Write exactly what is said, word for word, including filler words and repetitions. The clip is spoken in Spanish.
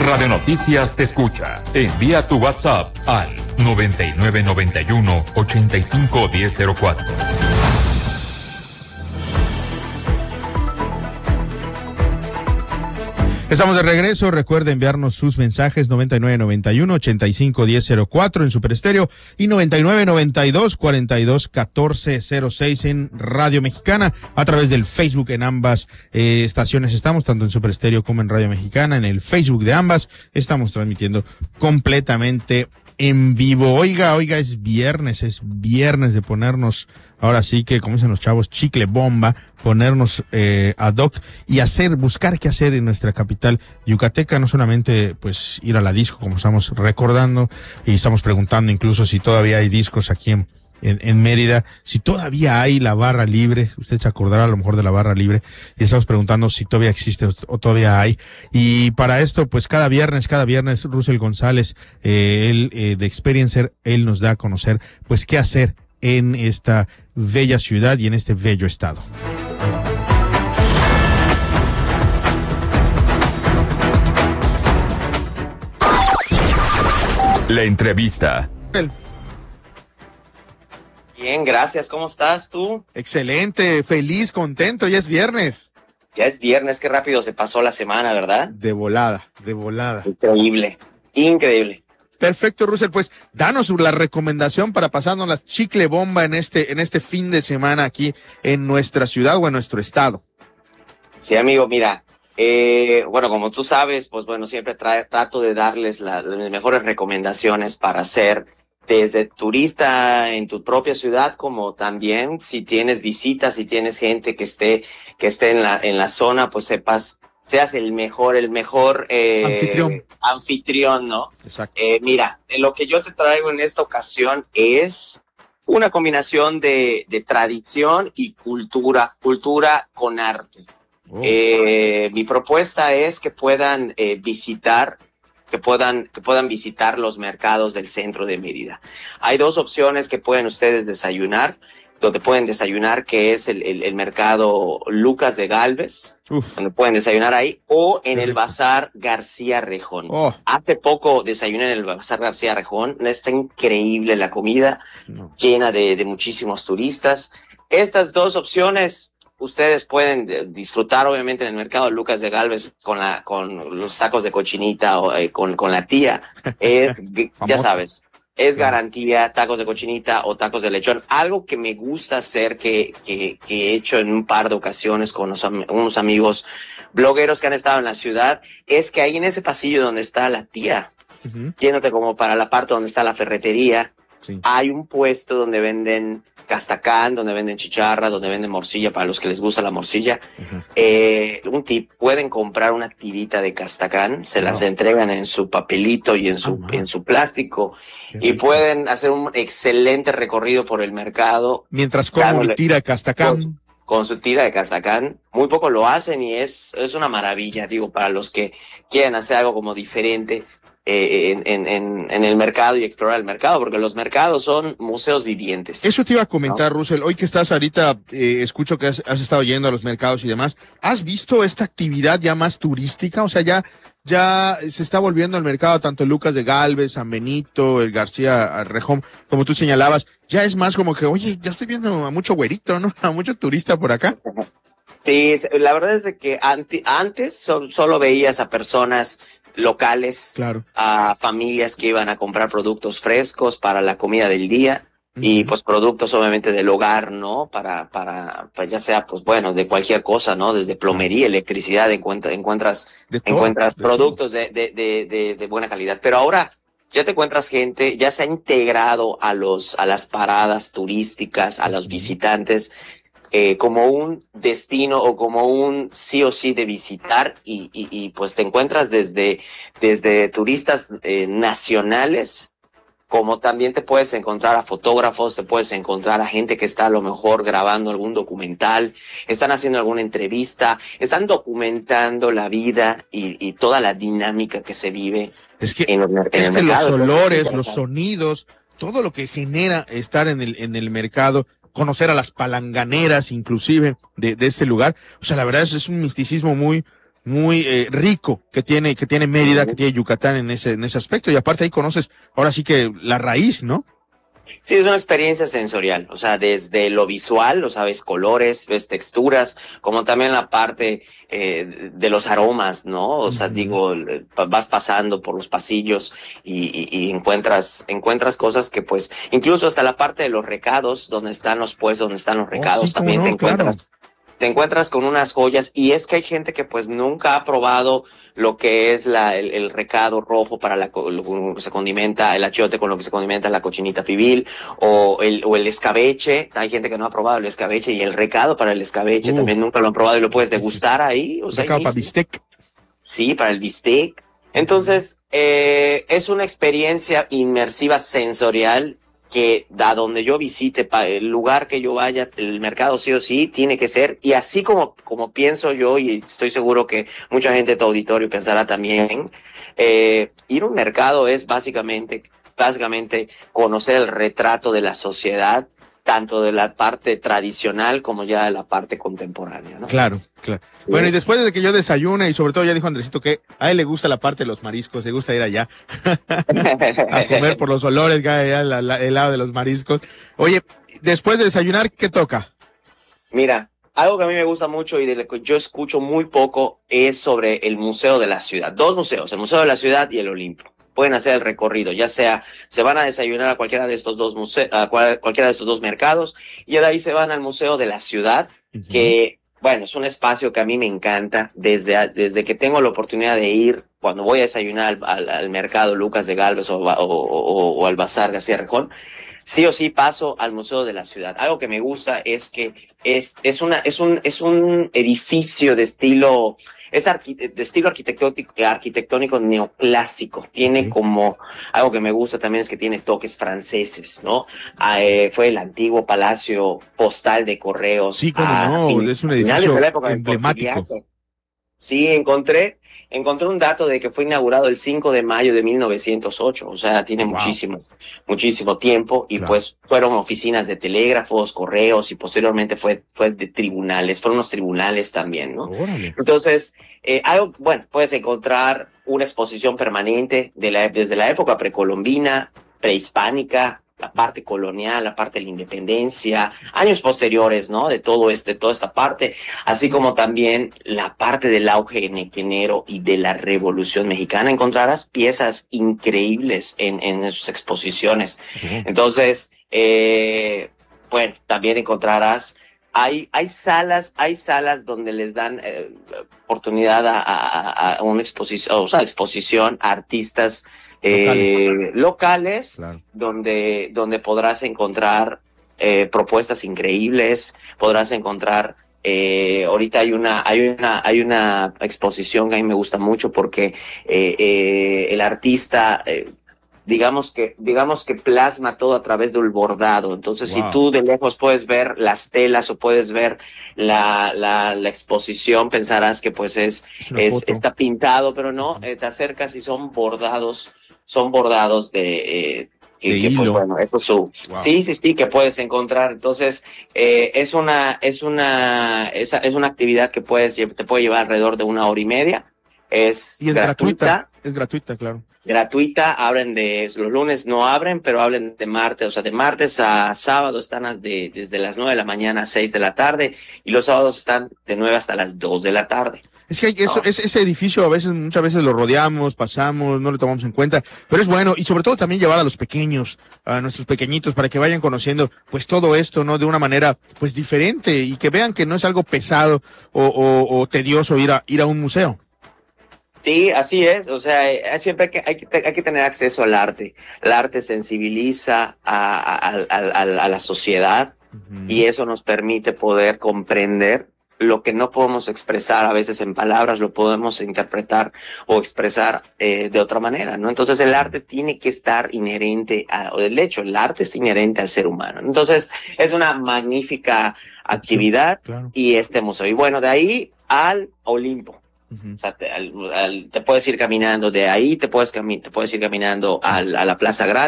Radio Noticias te escucha. Envía tu WhatsApp al noventa y nueve noventa y uno ochenta y cinco diez cero cuatro. Estamos de regreso. Recuerde enviarnos sus mensajes noventa y nueve noventa y uno ochenta y cinco diez cero cuatro en Super Estéreo y noventa y nueve noventa y dos cuarenta y dos catorce cero seis en Radio Mexicana, a través del Facebook. En ambas eh, estaciones estamos, tanto en Super Estéreo como en Radio Mexicana. En el Facebook de ambas estamos transmitiendo completamente en vivo. Oiga, oiga, es viernes, es viernes de ponernos, ahora sí que, como dicen los chavos, chicle bomba, ponernos eh, ad hoc y hacer, buscar qué hacer en nuestra capital yucateca, no solamente pues ir a la disco, como estamos recordando, y estamos preguntando incluso si todavía hay discos aquí en En, en Mérida, si todavía hay la barra libre. Usted se acordará a lo mejor de la barra libre, y estamos preguntando si todavía existe o, o todavía hay. Y para esto, pues cada viernes, cada viernes, Russell González, eh, él, eh, de Experiencer, él nos da a conocer, pues qué hacer en esta bella ciudad y en este bello estado. La entrevista. El Bien, gracias. ¿Cómo estás tú? Excelente, feliz, contento, ya es viernes. Ya es viernes, qué rápido se pasó la semana, ¿verdad? De volada, de volada. Increíble, increíble. Perfecto, Russell, pues danos la recomendación para pasarnos la chicle bomba en este, en este fin de semana aquí en nuestra ciudad o en nuestro estado. Sí, amigo, mira, eh, bueno, como tú sabes, pues bueno, siempre tra- trato de darles la, las mejores recomendaciones para hacer, desde turista en tu propia ciudad, como también si tienes visitas, si tienes gente que esté que esté en la en la zona, pues sepas, seas el mejor, el mejor eh, Anfitrión. anfitrión, ¿no? Exacto. Eh, mira, lo que yo te traigo en esta ocasión es una combinación de, de tradición y cultura, cultura con arte. Oh. Eh, mi propuesta es que puedan eh, visitar que puedan, que puedan visitar los mercados del centro de Mérida. Hay dos opciones que pueden ustedes desayunar, donde pueden desayunar, que es el, el, el mercado Lucas de Gálvez, Uf. donde pueden desayunar ahí, o en Qué el rico. Bazar García Rejón. Oh. Hace poco desayuné en el Bazar García Rejón, está increíble la comida, No. llena de, de muchísimos turistas. Estas dos opciones ustedes pueden disfrutar, obviamente, en el mercado Lucas de Gálvez con la con los tacos de cochinita o eh, con, con la tía. Es, ya sabes, es Claro. garantía, tacos de cochinita o tacos de lechón. Algo que me gusta hacer, que, que, que he hecho en un par de ocasiones con unos, unos amigos blogueros que han estado en la ciudad, es que ahí en ese pasillo donde está la tía, Uh-huh. yéndote como para la parte donde está la ferretería, Sí. hay un puesto donde venden castacán, donde venden chicharra, donde venden morcilla, para los que les gusta la morcilla. Uh-huh. Eh, un tip, pueden comprar una tirita de castacán, se las Wow. entregan en su papelito y en su, Ah, en su plástico, Qué y rico. pueden hacer un excelente recorrido por el mercado Mientras como mi dándole- tira castacán. con su tira de castacán. Muy poco lo hacen y es, es una maravilla, digo, para los que quieren hacer algo como diferente eh, en, en, en, en el mercado y explorar el mercado, porque los mercados son museos vivientes. Eso te iba a comentar, Russell. Hoy que estás ahorita, eh, escucho que has, has estado yendo a los mercados y demás. ¿Has visto esta actividad ya más turística? O sea, ya, ya se está volviendo al mercado tanto Lucas de Gálvez, San Benito, el García Rejón, como tú señalabas. Ya es más como que, oye, ya estoy viendo a mucho güerito, ¿no? A mucho turista por acá. Sí, la verdad es de que anti, antes so, solo veías a personas locales, Claro. a familias que iban a comprar productos frescos para la comida del día. Y pues productos obviamente del hogar, ¿no? Para, para, pues ya sea, pues bueno, de cualquier cosa, ¿no? Desde plomería, electricidad, encuentra, encuentras, De todo, encuentras de productos de, de, de, de, de buena calidad. Pero ahora ya te encuentras gente, ya se ha integrado a los, a las paradas turísticas, a los visitantes, eh, como un destino o como un sí o sí de visitar, y, y, y pues te encuentras desde, desde turistas eh, nacionales, como también te puedes encontrar a fotógrafos, te puedes encontrar a gente que está a lo mejor grabando algún documental, están haciendo alguna entrevista, están documentando la vida y, y toda la dinámica que se vive Es que, en, los, en es el que mercado. los Entonces, olores, sí, los sonidos, todo lo que genera estar en el, en el mercado, conocer a las palanganeras inclusive de, de este lugar. O sea, la verdad es, es un misticismo muy, muy eh, rico que tiene, que tiene Mérida, que tiene Yucatán en ese, en ese aspecto. Y aparte ahí conoces, ahora sí que la raíz, ¿no? Sí, es una experiencia sensorial, o sea, desde lo visual, o sea, ves colores, ves texturas, como también la parte eh, de los aromas, ¿no? O sea, uh-huh. digo, vas pasando por los pasillos y, y, y encuentras encuentras cosas que, pues, incluso hasta la parte de los recados, donde están los puestos, donde están los recados, oh, sí, también no, te encuentras... Claro. Te encuentras con unas joyas, y es que hay gente que pues nunca ha probado lo que es la, el, el recado rojo para la, lo que se condimenta, el achiote con lo que se condimenta la cochinita pibil, o el, o el escabeche. Hay gente que no ha probado el escabeche, y el recado para el escabeche Uf, también nunca lo han probado, y lo puedes degustar ahí. O sea, recado para bistec. Sí, para el bistec. Entonces, eh, es una experiencia inmersiva sensorial que da donde yo visite, pa, el lugar que yo vaya, el mercado sí o sí tiene que ser, y así como, como pienso yo, y estoy seguro que mucha gente de tu auditorio pensará también, eh, ir a un mercado es básicamente, básicamente conocer el retrato de la sociedad, tanto de la parte tradicional como ya de la parte contemporánea, ¿no? Claro, claro. Sí. Bueno, y después de que yo desayune, y sobre todo ya dijo Andresito que a él le gusta la parte de los mariscos, le gusta ir allá a comer por los olores que hay allá, la, la, el lado de los mariscos. Oye, después de desayunar, ¿qué toca? Mira, algo que a mí me gusta mucho y de lo que yo escucho muy poco es sobre el Museo de la Ciudad. Dos museos, el Museo de la Ciudad y el Olimpo. Pueden hacer el recorrido, ya sea se van a desayunar a cualquiera de estos dos museos, a cual, cualquiera de estos dos mercados, y de ahí se van al Museo de la Ciudad, uh-huh. que, bueno, es un espacio que a mí me encanta desde, desde que tengo la oportunidad de ir, cuando voy a desayunar al, al, al mercado Lucas de Gálvez o, o, o, o al Bazar García Rejón. Sí o sí paso al Museo de la Ciudad. Algo que me gusta es que es, es, una, es, un, es un edificio de estilo, es arqui, de estilo arquitectónico, arquitectónico neoclásico. Tiene como, algo que me gusta también es que tiene toques franceses, ¿no? Eh, fue el antiguo Palacio Postal de Correos. Sí, como a, no, fin, es un edificio de la época emblemático. Sí, encontré, encontré un dato de que fue inaugurado el cinco de mayo de mil novecientos ocho, o sea, tiene wow. muchísimos, muchísimo tiempo, y claro. pues fueron oficinas de telégrafos, correos, y posteriormente fue, fue de tribunales, fueron unos tribunales también, ¿no? Órale. Entonces, eh, algo, bueno, puedes encontrar una exposición permanente de la, desde la época precolombina, prehispánica, la parte colonial, la parte de la independencia, años posteriores, ¿no? De todo este, toda esta parte, así como también la parte del auge nequenero y de la Revolución Mexicana. Encontrarás piezas increíbles en, en sus exposiciones. Uh-huh. Entonces, eh, bueno, también encontrarás Hay, hay salas, hay salas donde les dan eh, oportunidad a, a, a una exposición, o sea, exposición a artistas eh, locales, locales claro. donde, donde podrás encontrar eh, propuestas increíbles, podrás encontrar eh, ahorita hay una, hay una, hay una exposición que a mí me gusta mucho porque eh, eh, el artista eh, digamos que digamos que plasma todo a través del bordado. Entonces, wow. si tú de lejos puedes ver las telas o puedes ver la, la, la exposición, pensarás que pues es, es, es está pintado, pero no, eh, te acercas y son bordados, son bordados de... Eh, que, que pues bueno, eso es su wow. sí, sí, sí, que puedes encontrar. Entonces, eh, es una, es una, es, es una actividad que puedes, te puede llevar alrededor de una hora y media. Es, y es gratuita. gratuita. Es gratuita, claro. Gratuita, abren de, los lunes no abren, pero abren de martes, o sea, de martes a sábado están de, desde las nueve de la mañana a seis de la tarde, y los sábados están de nueve hasta las dos de la tarde. Es que hay eso, ¿no? ese, ese edificio a veces, muchas veces lo rodeamos, pasamos, no lo tomamos en cuenta, pero es bueno, y sobre todo también llevar a los pequeños, a nuestros pequeñitos, para que vayan conociendo, pues todo esto, ¿no? De una manera, pues diferente, y que vean que no es algo pesado o, o, o tedioso ir a, ir a un museo. Sí, así es, o sea, siempre hay que, hay que, hay que tener acceso al arte. El arte sensibiliza a, a, a, a, a la sociedad, uh-huh. y eso nos permite poder comprender lo que no podemos expresar a veces en palabras, lo podemos interpretar o expresar eh, de otra manera, ¿no? Entonces el arte tiene que estar inherente, a, o de hecho, el arte es inherente al ser humano. Entonces es una magnífica actividad, sí, claro. y este museo. Y bueno, de ahí al Olimpo. Uh-huh. O sea, te, al, al, te puedes ir caminando de ahí, te puedes, cami- te puedes ir caminando al, a la Plaza Grande.